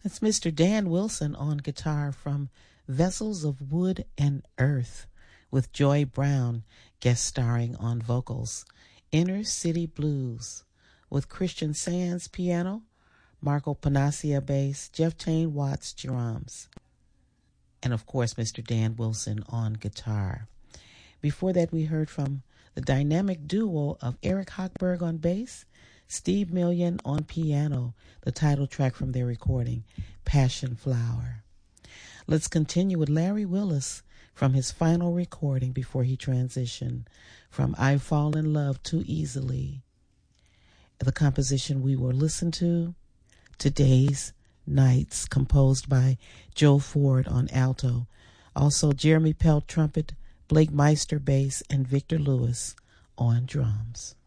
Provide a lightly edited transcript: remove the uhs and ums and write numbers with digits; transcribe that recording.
That's Mr. Dan Wilson on guitar from Vessels of Wood and Earth, with Joy Brown guest starring on vocals. Inner City Blues, with Christian Sands piano, Marco Panacea bass, Jeff Chain Watts drums, and of course Mr. Dan Wilson on guitar. Before that, we heard from the dynamic duo of Eric Hochberg on bass, Steve Million on piano, the title track from their recording, Passion Flower. Let's continue with Larry Willis from his final recording before he transitioned from I Fall in Love Too Easily. The composition we will listen to, Today's Nights, composed by Joe Ford on alto. Also Jeremy Pelt trumpet, Blake Meister bass, and Victor Lewis on drums.